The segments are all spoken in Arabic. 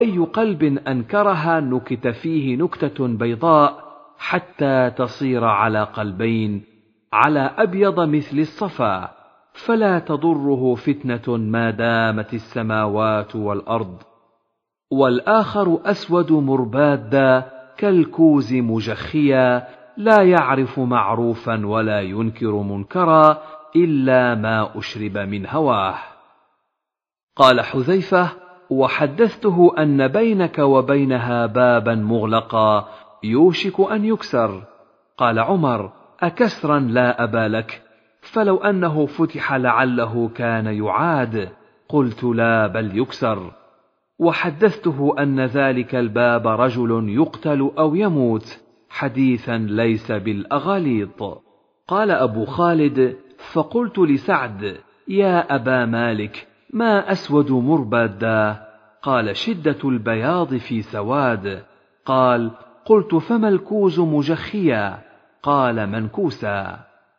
أي قلب أنكرها نكت فيه نكتة بيضاء حتى تصير على قلبين على أبيض مثل الصفا، فلا تضره فتنة ما دامت السماوات والأرض. والآخر أسود مربادا كالكوز مجخيا، لا يعرف معروفا ولا ينكر منكرا إلا ما أشرب من هواه. قال حذيفة: وحدثته أن بينك وبينها بابا مغلقا يوشك أن يكسر. قال عمر: أكسرا لا أبا لك، فلو أنه فتح لعله كان يعاد. قلت: لا بل يكسر. وحدثته أن ذلك الباب رجل يقتل أو يموت، حديثا ليس بالأغاليط. قال أبو خالد: فقلت لسعد: يا أبا مالك، ما أسود مربادا؟ قال: شدة البياض في سواد. قال: قلت: فما الكوز مجخيا؟ قال: منكوسا.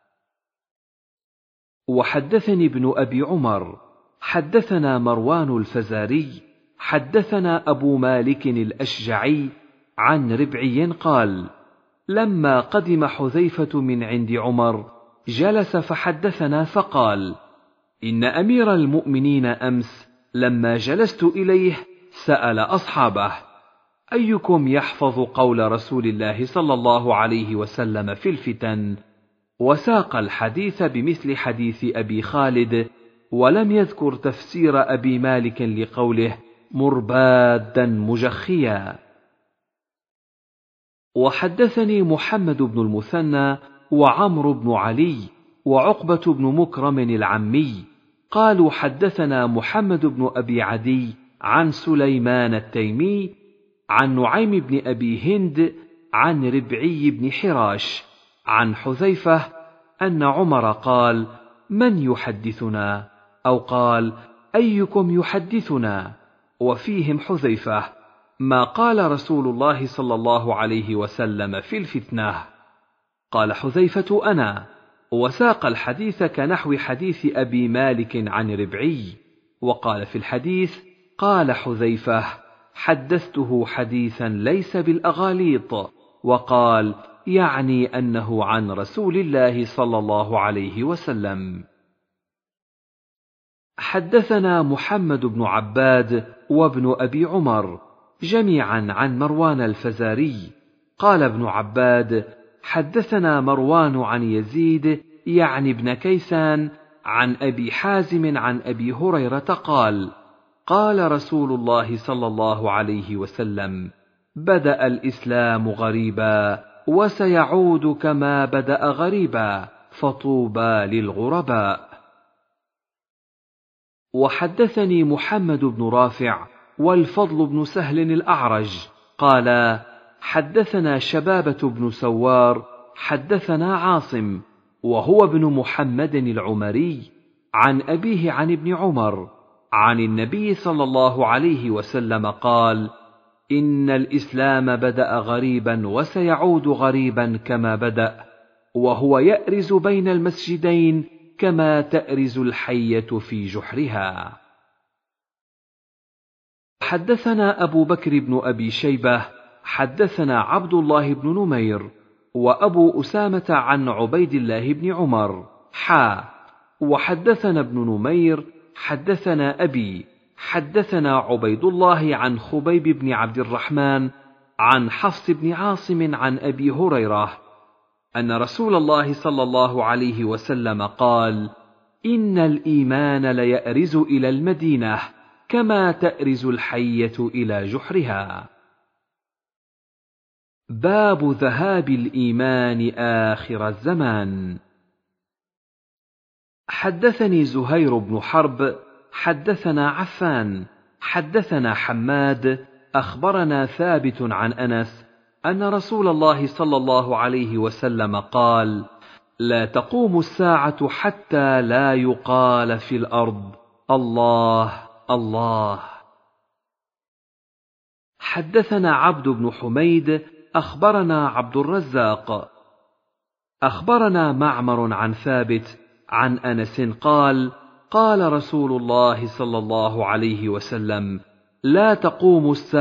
وحدثني ابن أبي عمر حدثنا مروان الفزاري حدثنا أبو مالك الأشجعي عن ربعي قال: لما قدم حذيفة من عند عمر جلس فحدثنا فقال: إن أمير المؤمنين أمس لما جلست إليه سأل أصحابه: أيكم يحفظ قول رسول الله صلى الله عليه وسلم في الفتن؟ وساق الحديث بمثل حديث أبي خالد، ولم يذكر تفسير أبي مالك لقوله مربادا مجخيا. وحدثني محمد بن المثنى وعمرو بن علي وعقبة بن مكرم العمي قالوا: حدثنا محمد بن أبي عدي عن سليمان التيمي عن نعيم بن أبي هند عن ربعي بن حراش عن حذيفة أن عمر قال: من يحدثنا؟ أو قال: أيكم يحدثنا؟ وفيهم حذيفة: ما قال رسول الله صلى الله عليه وسلم في الفتنة. قال حذيفة: أنا. وساق الحديث كنحو حديث أبي مالك عن ربعي. وقال في الحديث: قال حذيفة: حدثته حديثا ليس بالأغاليط. وقال: يعني أنه عن رسول الله صلى الله عليه وسلم. حدثنا محمد بن عباد وابن أبي عمر جميعا عن مروان الفزاري قال ابن عباد: حدثنا مروان عن يزيد يعني ابن كيسان عن أبي حازم عن أبي هريرة قال: قال رسول الله صلى الله عليه وسلم: بدأ الإسلام غريبا وسيعود كما بدأ غريبا، فطوبى للغرباء. وحدثني محمد بن رافع والفضل بن سهل الأعرج قال: حدثنا شبابة بن سوار حدثنا عاصم وهو ابن محمد العمري عن أبيه عن ابن عمر عن النبي صلى الله عليه وسلم قال: إن الإسلام بدأ غريبا وسيعود غريبا كما بدأ، وهو يأرز بين المسجدين كما تأرز الحية في جحرها. حدثنا أبو بكر بن أبي شيبة حدثنا عبد الله بن نمير وأبو أسامة عن عبيد الله بن عمر وحدثنا ابن نمير حدثنا أبي حدثنا عبيد الله عن خبيب بن عبد الرحمن عن حفص بن عاصم عن أبي هريرة أن رسول الله صلى الله عليه وسلم قال: إن الإيمان ليأرز إلى المدينة كما تأرز الحية إلى جحرها. باب ذهاب الإيمان آخر الزمان. حدثني زهير بن حرب حدثنا عفان حدثنا حماد أخبرنا ثابت عن أنس أن رسول الله صلى الله عليه وسلم قال: لا تقوم الساعة حتى لا يقال في الأرض الله الله. حدثنا عبد بن حميد أخبرنا عبد الرزاق أخبرنا معمر عن ثابت عن أنس قال: قال رسول الله صلى الله عليه وسلم: لا تقوم الساعة